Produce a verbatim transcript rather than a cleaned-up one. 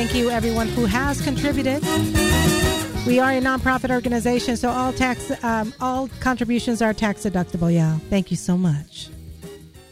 thank you everyone who has contributed. We are a nonprofit organization, so all tax, um, all contributions are tax deductible, y'all. Thank you so much.